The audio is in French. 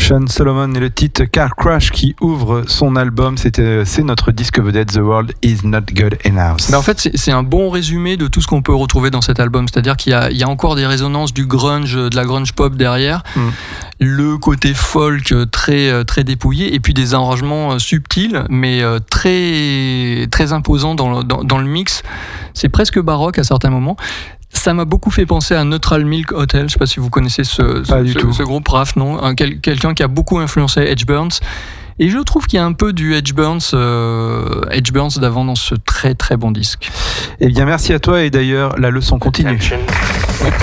Sean Solomon et le titre Car Crash qui ouvre son album. C'est notre disque vedette, The World Is Not Good Enough. En fait, c'est un bon résumé de tout ce qu'on peut retrouver dans cet album. C'est-à-dire qu'il y a encore des résonances du grunge, de la grunge pop derrière. Le côté folk très, très dépouillé, et puis des arrangements subtils, mais très, très imposants dans le mix. C'est presque baroque à certains moments. Ça m'a beaucoup fait penser à Neutral Milk Hotel. Je ne sais pas si vous connaissez ce groupe rap, non ? Quelqu'un qui a beaucoup influencé Edge Burns. Et je trouve qu'il y a un peu du Edge Burns d'avant dans ce très très bon disque. Eh bien, merci à toi. Et d'ailleurs, la leçon continue.